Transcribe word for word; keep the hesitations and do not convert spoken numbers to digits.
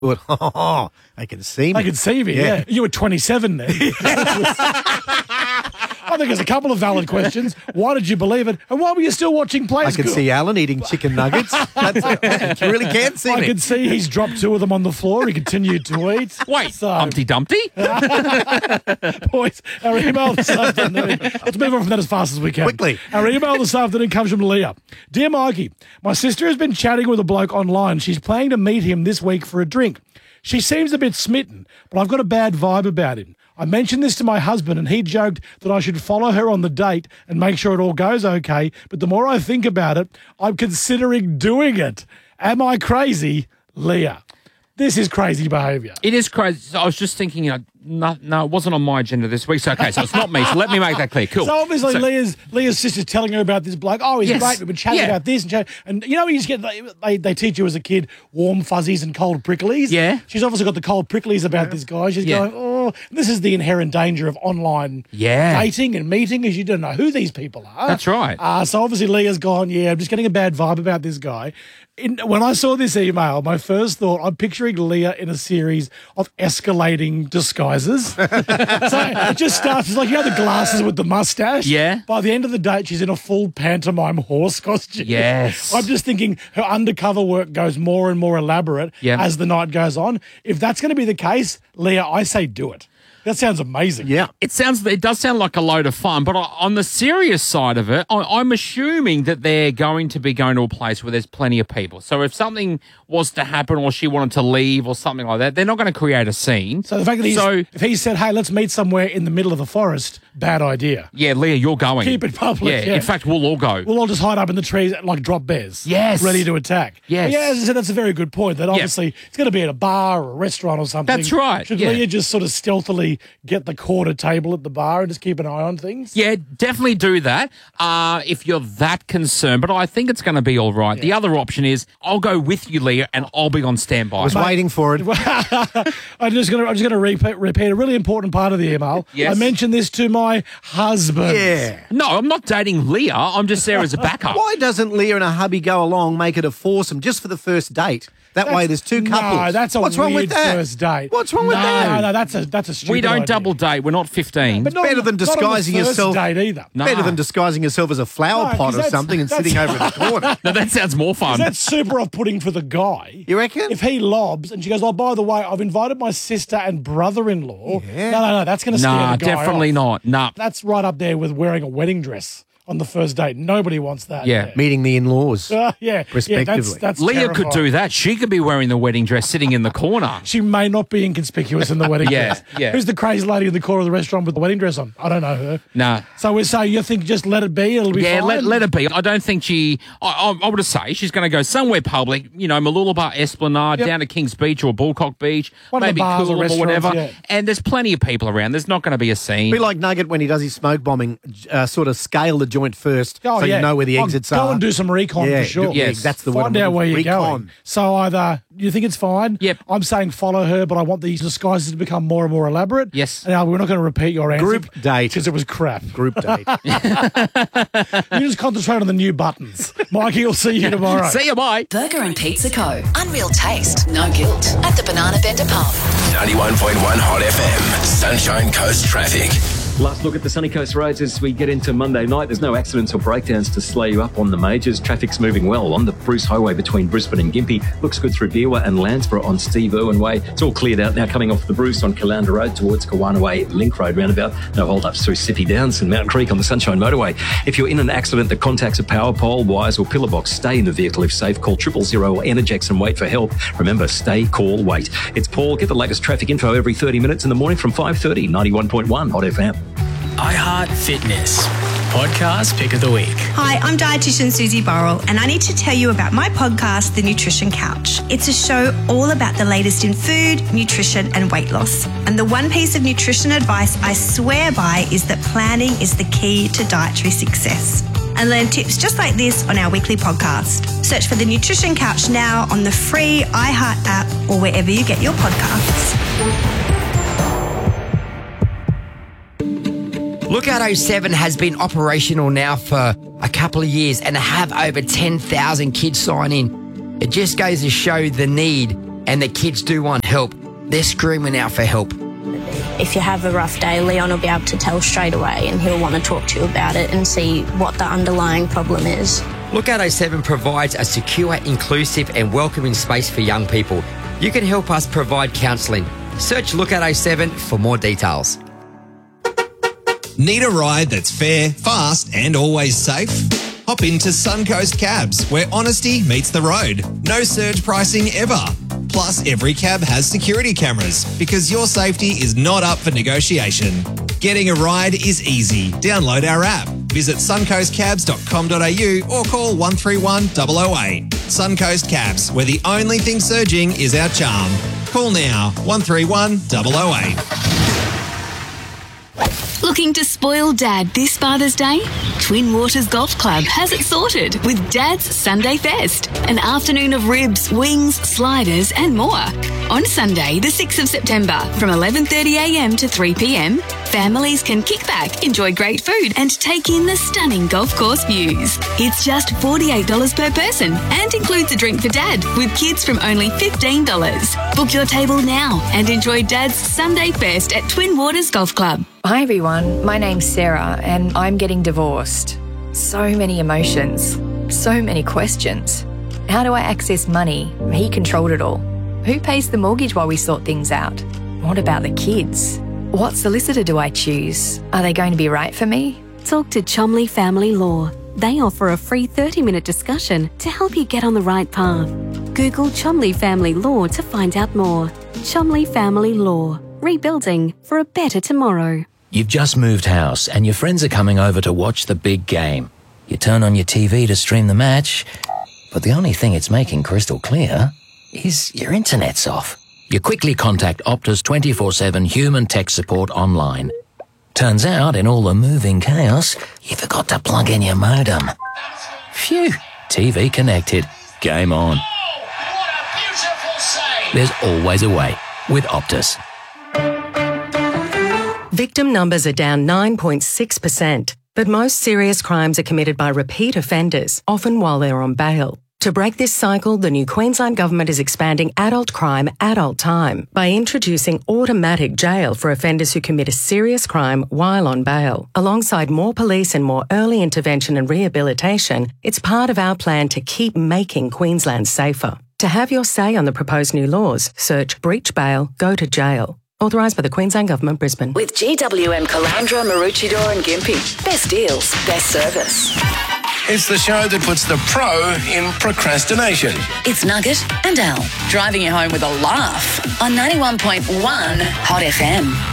But, oh, I can see me. I can see me, yeah. Yeah. You were twenty-seven then. I think there's a couple of valid questions. Why did you believe it? And why were you still watching Play I can School? see Alan eating chicken nuggets. That's it. You really can see I me. can see he's dropped two of them on the floor. He continued to eat. Wait, So- Humpty Dumpty? Boys, our email this afternoon. Let's move on from that as fast as we can. Quickly. Our email this afternoon comes from Leah. Dear Mikey, my sister has been chatting with a bloke online. She's planning to meet him this week for a drink. She seems a bit smitten, but I've got a bad vibe about him. I mentioned this to my husband and he joked that I should follow her on the date and make sure it all goes okay. But the more I think about it, I'm considering doing it. Am I crazy? Leah. This is crazy behaviour. It is crazy. So I was just thinking, you know, no, no, it wasn't on my agenda this week. So, okay, so it's not me. So let me make that clear. Cool. So obviously So- Leah's Leah's sister's telling her about this bloke. Oh, he's Yes. great. We've been chatting Yeah. about this and chat. And you know, you just get they, they they teach you as a kid warm fuzzies and cold pricklies. Yeah. She's obviously got the cold pricklies about this guy. She's Yeah. going, oh, this is the inherent danger of online Yeah. dating and meeting, is you don't know who these people are. That's right. Uh, so obviously Leah's gone, yeah, I'm just getting a bad vibe about this guy. In, when I saw this email, my first thought, I'm picturing Leah in a series of escalating disguises. So it just starts, it's like, you know, the glasses with the mustache? Yeah. By the end of the date, she's in a full pantomime horse costume. Yes. I'm just thinking her undercover work goes more and more elaborate Yeah. as the night goes on. If that's going to be the case, Leah, I say do it. That sounds amazing. Yeah. It sounds, it does sound like a load of fun, but on the serious side of it, I- I'm assuming that they're going to be going to a place where there's plenty of people. So if something was to happen or she wanted to leave or something like that, they're not going to create a scene. So the fact that he's, So- if he said, hey, let's meet somewhere in the middle of the forest, bad idea. Yeah, Leah, you're going. Keep it public, Yeah, yeah. in fact, we'll all go. We'll all just hide up in the trees like drop bears. Yes. Ready to attack. Yes. But yeah, as I said, that's a very good point. That obviously it's going to be at a bar or a restaurant or something. That's right, Should yeah. Leah just sort of stealthily get the quarter table at the bar and just keep an eye on things? Yeah, definitely do that uh, if you're that concerned. But I think it's going to be all right. The other option is I'll go with you, Leah, and I'll be on standby. I was waiting for it. I'm just going to I'm just going to repeat, repeat a really important part of the email. Yes. I mentioned this to my husband. Yeah. No, I'm not dating Leah. I'm just there as a backup. Why doesn't Leah and her hubby go along, make it a foursome just for the first date? That way there's two couples. No, that's a What's weird wrong with that? first date. What's wrong with no, that? No, no, that's a that's a stupid We don't idea. double date. We're not fifteen. But not Better on- than not on the disguising first yourself. date either. No. Better than disguising yourself as a flower No, 'cause pot or that's- something and that's- sitting over in the corner. No, that sounds more fun. That's super off-putting for the guy. You reckon? If he lobs and she goes, oh, by the way, I've invited my sister and brother-in-law. Yeah. No, no, no, that's going to scare Nah, the guy definitely off. not. Nah. That's right up there with wearing a wedding dress on the first date. Nobody wants that. Yeah. Meeting the in-laws. Uh, yeah. Respectively. Yeah, that's, that's Leah could terrifying. do that. She could be wearing the wedding dress sitting in the corner. She may not be inconspicuous in the wedding Yeah, dress. yeah. Who's the crazy lady in the corner of the restaurant with the wedding dress on? I don't know her. Nah. So we're saying you think just let it be, it'll be Yeah, fine? let, let it be. I don't think she. I, I, I would say she's going to go somewhere public. You know, Mooloolaba Esplanade, Yep. down to Kings Beach or Bullcock Beach, One of the maybe bars or Coolum or restaurants, whatever. yeah. And there's plenty of people around. There's not going to be a scene. Be like Nugget when he does his smoke bombing, uh, sort of scale the joint first Oh, so yeah. you know where the Oh, exits go are. and do some recon yeah, for sure. do- yeah, Yes. that's the word. Find I'm out where looking you're for. going. Recon. So either you think it's fine. Yep. I'm saying follow her, but I want these disguises to become more and more elaborate. Yes. Now we're not going to repeat your answer. Group date. Because it was crap. Group date. You just concentrate on the new buttons. Mikey will see you tomorrow. See you, bye. Burger and Pizza Co. Unreal taste, no guilt. At the Banana Bender Pub. ninety-one point one Hot F M. Sunshine Coast Traffic. Last look at the sunny coast roads as we get into Monday night. There's no accidents or breakdowns to slow you up on the majors. Traffic's moving well on the Bruce Highway between Brisbane and Gympie. Looks good through Beerwah and Landsborough on Steve Irwin Way. It's all cleared out now coming off the Bruce on Caloundra Road towards Kawanaway Link Road roundabout. No hold-ups through Sippy Downs and Mountain Creek on the Sunshine Motorway. If you're in an accident that contacts a power pole, wires or pillar box, stay in the vehicle if safe. Call triple zero or Energex and wait for help. Remember, stay, call, wait. It's Paul. Get the latest traffic info every thirty minutes in the morning from five thirty, ninety-one point one Hot F M. iHeart Fitness Podcast Pick of the Week. Hi, I'm dietitian Susie Burrell, and I need to tell you about my podcast, The Nutrition Couch. It's a show all about the latest in food, nutrition, and weight loss. And the one piece of nutrition advice I swear by is that planning is the key to dietary success. And learn tips just like this on our weekly podcast. Search for The Nutrition Couch now on the free iHeart app or wherever you get your podcasts. Lookout oh seven has been operational now for a couple of years and have over ten thousand kids sign in. It just goes to show the need and the kids do want help, they're screaming out for help. If you have a rough day, Leon will be able to tell straight away and he'll want to talk to you about it and see what the underlying problem is. Lookout oh seven provides a secure, inclusive and welcoming space for young people. You can help us provide counselling. Search Lookout oh seven for more details. Need a ride that's fair, fast and always safe? Hop into Suncoast Cabs, where honesty meets the road. No surge pricing ever. Plus, every cab has security cameras because your safety is not up for negotiation. Getting a ride is easy. Download our app. Visit suncoast cabs dot com dot a u or call one three one double oh eight. Suncoast Cabs, where the only thing surging is our charm. Call now, one three one double oh eight. Looking to spoil Dad this Father's Day? Twin Waters Golf Club has it sorted with Dad's Sunday Fest, an afternoon of ribs, wings, sliders and more. On Sunday, the sixth of September, from eleven thirty a m to three p m, families can kick back, enjoy great food and take in the stunning golf course views. It's just forty-eight dollars per person and includes a drink for Dad, with kids from only fifteen dollars. Book your table now and enjoy Dad's Sunday Fest at Twin Waters Golf Club. Hi everyone, my name's Sarah and I'm getting divorced. So many emotions, so many questions. How do I access money? He controlled it all. Who pays the mortgage while we sort things out? What about the kids? What solicitor do I choose? Are they going to be right for me? Talk to Chomley Family Law. They offer a free thirty minute discussion to help you get on the right path. Google Chomley Family Law to find out more. Chomley Family Law. Rebuilding for a better tomorrow. You've just moved house and your friends are coming over to watch the big game. You turn on your T V to stream the match, but the only thing it's making crystal clear is your internet's off. You quickly contact Optus twenty-four seven human tech support online. Turns out, in all the moving chaos, you forgot to plug in your modem. Phew, T V connected. Game on. There's always a way with Optus. Victim numbers are down nine point six percent, but most serious crimes are committed by repeat offenders, often while they're on bail. To break this cycle, the new Queensland Government is expanding adult crime, adult time by introducing automatic jail for offenders who commit a serious crime while on bail. Alongside more police and more early intervention and rehabilitation, it's part of our plan to keep making Queensland safer. To have your say on the proposed new laws, search breach bail, go to jail. Authorised by the Queensland Government, Brisbane. With G W M Caloundra, Maroochydore and Gympie. Best deals, best service. It's the show that puts the pro in procrastination. It's Nugget and Al, driving you home with a laugh on ninety-one point one Hot F M.